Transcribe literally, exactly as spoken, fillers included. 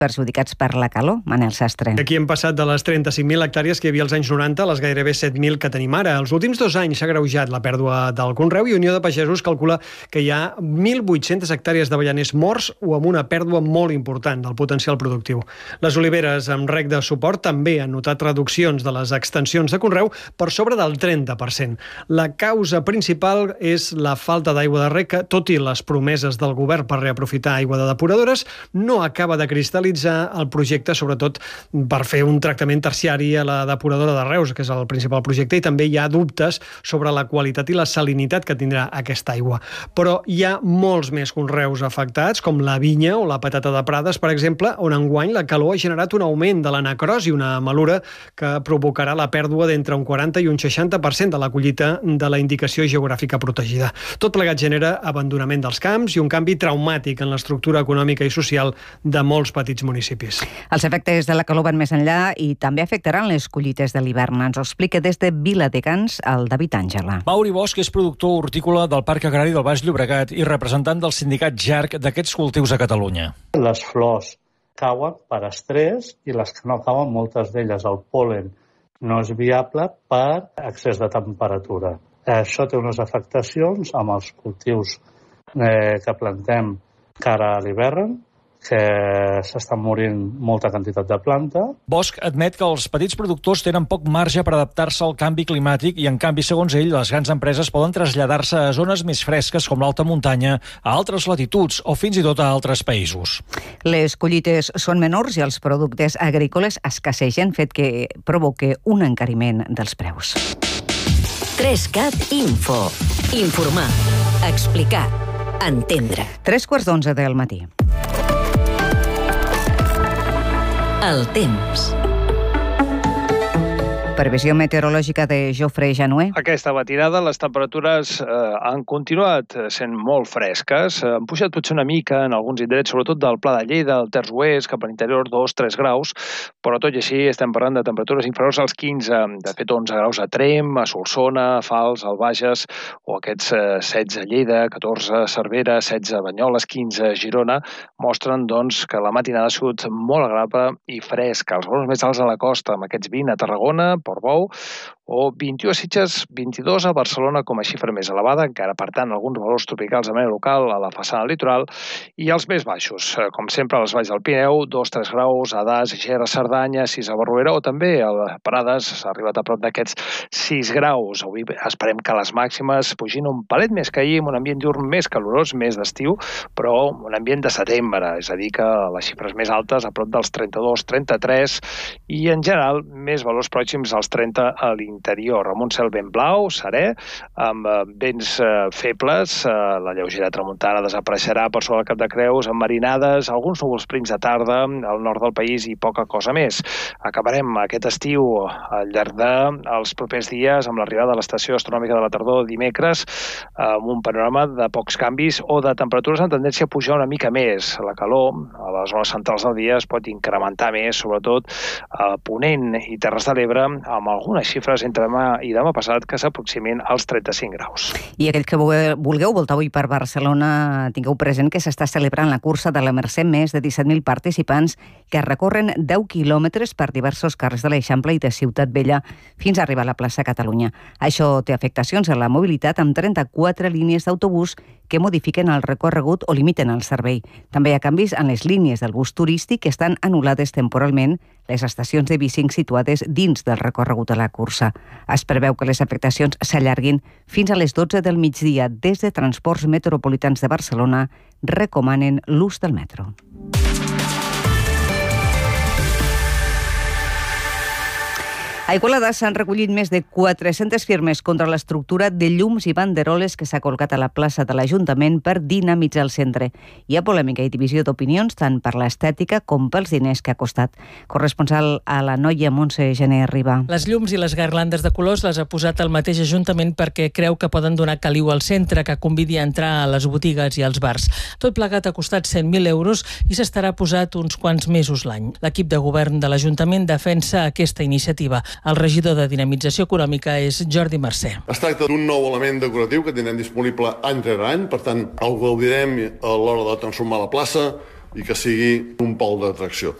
perjudicats per la calor. Manel Sastre. Aquí hem passat de les trenta-cinc mil hectàrees que hi havia als anys noranta a les gairebé set mil que tenim ara. Els últims dos anys s'ha agreujat la pèrdua del conreu i Unió de Pagesos calcula que hi ha mil vuit-centes hectàrees d'avellaners morts o amb una pèrdua molt important del potencial productiu. Les oliveres amb rec de suport també han notat reduccions de les extensions de conreu per sobre del trenta per cent. La causa principal és la falta d'aigua de rec que, tot i les promeses del govern per reaprofitar aigua de depuradores, no acaba de cristal·litzar el projecte, sobretot per fer un tractament terciari a la depuradora de Reus, que és el principal projecte, i també hi ha dubtes sobre la qualitat i la salinitat que tindrà aquesta aigua. Però hi ha molts més conreus afectats, com la vinya o la patata de Prades, per exemple, on enguany la calor ha generat un augment de la necrosi, una malura que provocarà la pèrdua d'entre un quaranta i un seixanta per cent de la collita de la indicació geogràfica protegida. Tot plegat genera abandonament dels camps i un canvi traumàtic en l'estructura econòmica i social de molts petits municipis. Els efectes de la calor van més enllà i també afectaran les collites de l'hivern. Ens ho explica des de Viladecans el David Àngela. Mauri Bosch és productor hortícola del Parc Agrari del Baix Llobregat i representant del sindicat Jarc d'aquests cultius a Catalunya. Les flors cauen per estrès i les que no cauen, moltes d'elles, el pol·len no és viable per excés de temperatura. Això té unes afectacions amb els cultius eh, que plantem cara a l'hivern, que s'estan morint molta quantitat de planta. Bosch admet que els petits productors tenen poc marge per adaptar-se al canvi climàtic i, en canvi, segons ell, les grans empreses poden traslladar-se a zones més fresques com l'alta muntanya, a altres latituds o fins i tot a altres països. Les collites són menors i els productes agrícoles escassegen, fet que provoca un encariment dels preus. Trescat Info. Informar. Explicar. Entendre. Tres quarts d'onze del matí. El temps. Previsió meteorològica de Jofre Janué. Aquesta matinada les temperatures eh, han continuat sent molt fresques. Han pujat potser una mica en alguns indrets, sobretot del Pla de Lleida, del Terç Oest, cap a l'interior, dos tres graus, però tot i així estem parlant de temperatures inferiors als quinze. De fet, onze graus a Tremp, a Solsona, a Fals, al Bages, o aquests eh, setze a Lleida, catorze a Cervera, setze a Banyoles, quinze a Girona, mostren doncs, que la matinada ha sigut molt agradable i fresca. Els valors més alts a la costa, amb aquests vint a Tarragona, Portbou, o vint-i-u a Sitges, vint-i-dos a Barcelona com a xifra més elevada, encara per tant alguns valors tropicals de manera local a la façana litoral, i els més baixos, com sempre a les valls del Pirineu, dos tres graus, a Das, Ger, a Cerdanya, sis a Barruera, o també a Prades s'ha arribat a prop d'aquests sis graus. Avui esperem que les màximes pugin un palet més que ahir, amb un ambient diurn més calorós, més d'estiu, però un ambient de setembre, és a dir que les xifres més altes a prop dels trenta-dos trenta-tres i en general més valors pròxims als trenta a l'interior, amb un cel ben blau, serè, amb vents eh, febles, eh, la lleugera tramuntana desapareixerà per sobre el Cap de Creus, amb marinades, alguns núvols prims de tarda al nord del país i poca cosa més. Acabarem aquest estiu al llarg dels propers dies amb l'arribada de l'estació astronòmica de la tardor dimecres, amb un panorama de pocs canvis o de temperatures en tendència a pujar una mica més. La calor a les zones centrals del dia es pot incrementar més, sobretot a Ponent i Terres de l'Ebre, amb algunes xifres entre demà i demà passat que s'aproximin als trenta-cinc graus. I aquell que vulgueu voltar avui per Barcelona, tingueu present que s'està celebrant la cursa de la Mercè, més de disset mil participants que recorren deu quilòmetres per diversos carrers de l'Eixample i de Ciutat Vella fins a arribar a la plaça Catalunya. Això té afectacions a la mobilitat amb trenta-quatre línies d'autobús que modifiquen el recorregut o limiten el servei. També hi ha canvis en les línies del bus turístic que estan anul·lades temporalment les estacions de bici situades dins del recorregut de la cursa. Es preveu que les afectacions s'allarguin fins a les dotze del migdia. Des de Transports Metropolitans de Barcelona recomanen l'ús del metro. A Igualada s'han recollit més de quatre-centes firmes contra l'estructura de llums i banderoles que s'ha col·locat a la plaça de l'Ajuntament per dinamitzar el centre. Hi ha polèmica i divisió d'opinions tant per l'estètica com pels diners que ha costat. Corresponsal a la Noia, Montse Gené Riba. Les llums i les garlandes de colors les ha posat el mateix Ajuntament perquè creu que poden donar caliu al centre, que convidi a entrar a les botigues i als bars. Tot plegat ha costat cent mil euros i s'estarà posat uns quants mesos l'any. L'equip de govern de l'Ajuntament defensa aquesta iniciativa. El regidor de Dinamització Econòmica és Jordi Mercè. Es tracta d'un nou element decoratiu que tindrem disponible any rere any, per tant el gaudirem a l'hora de transformar la plaça i que sigui un pol d'atracció.